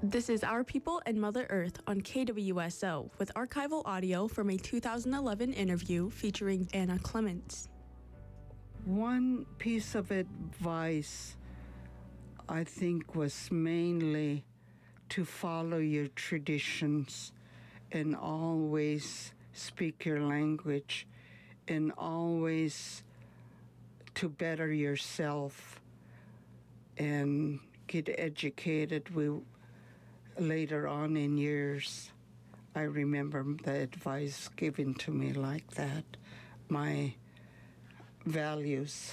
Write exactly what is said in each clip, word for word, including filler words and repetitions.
This is Our People and Mother Earth on K W S O with archival audio from a two thousand eleven interview featuring Anna Clements. One piece of advice I think was mainly to follow your traditions and always speak your language and always to better yourself and get educated. We later on in years, I remember the advice given to me like that, my values.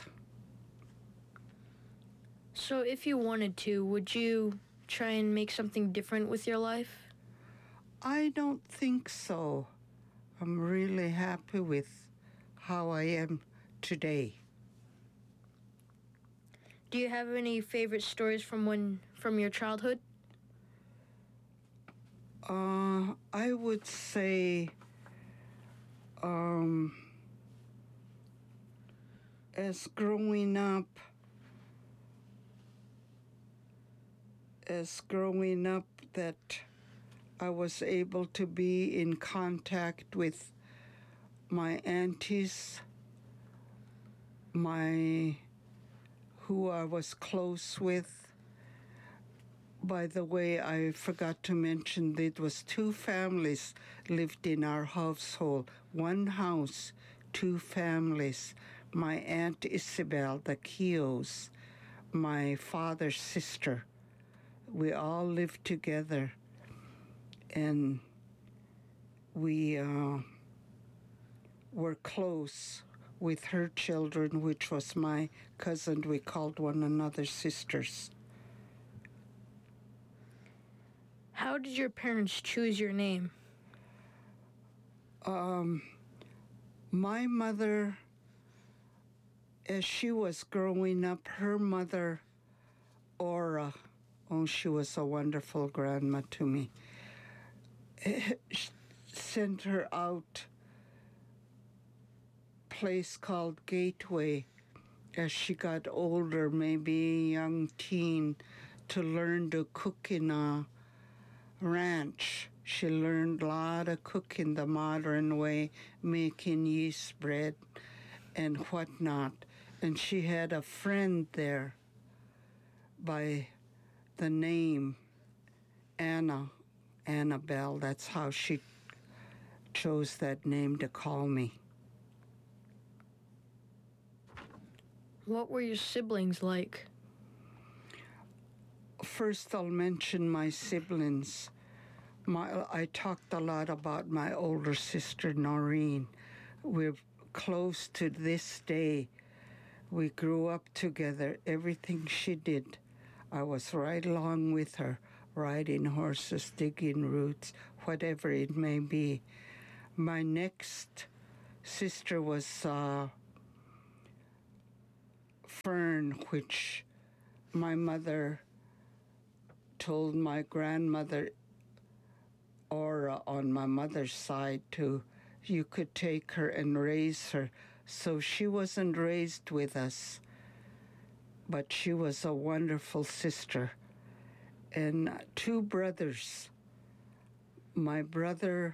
So if you wanted to, would you try and make something different with your life? I don't think so. I'm really happy with how I am today. Do you have any favorite stories from when from your childhood? Uh, I would say um, as growing up, as growing up that I was able to be in contact with my aunties, my who I was close with. By the way, I forgot to mention that it was two families lived in our household. One house, two families. My Aunt Isabel, the Keoghs, my father's sister. We all lived together. And we uh, were close with her children, which was my cousin. We called one another sisters. How did your parents choose your name? Um, my mother, as she was growing up, her mother, Ora, oh, she was a wonderful grandma to me, sent her out a place called Gateway as she got older, maybe a young teen, to learn to cook in a ranch. She learned a lot of cooking the modern way, making yeast bread and whatnot. And she had a friend there by the name Anna, Annabelle. That's how she chose that name to call me. What were your siblings like? First, I'll mention my siblings. My, I talked a lot about my older sister, Noreen. We're close to this day. We grew up together. Everything she did, I was right along with her, riding horses, digging roots, whatever it may be. My next sister was uh, Fern, which my mother told my grandmother, or uh, on my mother's side, to you could take her and raise her. So she wasn't raised with us, but she was a wonderful sister. And two brothers. My brother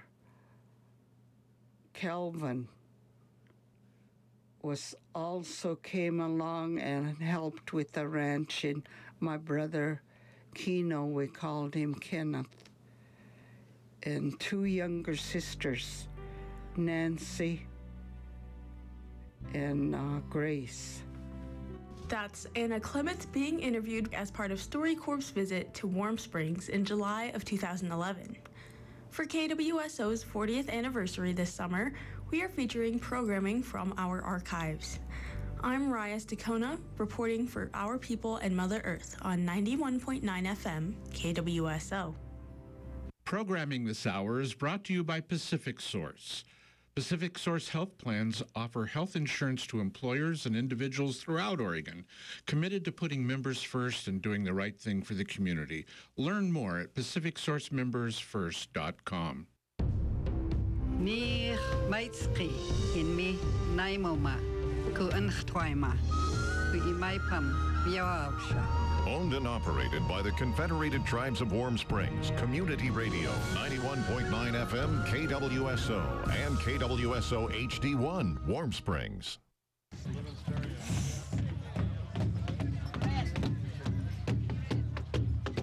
Calvin was also came along and helped with the ranch, and my brother Keno, we called him Kenneth, and two younger sisters, Nancy and uh, Grace. That's Anna Clements being interviewed as part of StoryCorp's visit to Warm Springs in July of two thousand eleven. For K W S O's fortieth anniversary this summer, we are featuring programming from our archives. I'm Reyes Dacona, reporting for Our People and Mother Earth on ninety-one point nine F M K W S O. Programming this hour is brought to you by Pacific Source. Pacific Source Health Plans offer health insurance to employers and individuals throughout Oregon, committed to putting members first and doing the right thing for the community. Learn more at pacific source members first dot com. Mir Meitski in me Naimoma ku ingtwaima. ku imai pam biawa ausha. Owned and operated by the Confederated Tribes of Warm Springs, Community Radio, ninety-one point nine F M K W S O and K W S O H D one, Warm Springs.